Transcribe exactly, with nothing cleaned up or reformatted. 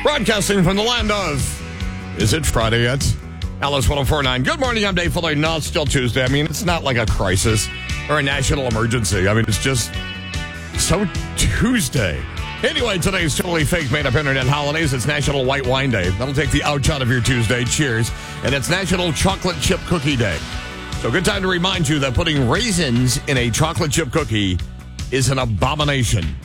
Broadcasting from the land of, is it Friday yet? Alice ten forty-nine. Good morning, I'm Dave Fuller. No, it's still Tuesday. I mean, it's not like a crisis or a national emergency. I mean, it's just so Tuesday. Anyway, today's totally fake made-up internet holidays. It's National White Wine Day. That'll take the ouch out of your Tuesday. Cheers. And it's National Chocolate Chip Cookie Day. So good time to remind you that putting raisins in a chocolate chip cookie is an abomination.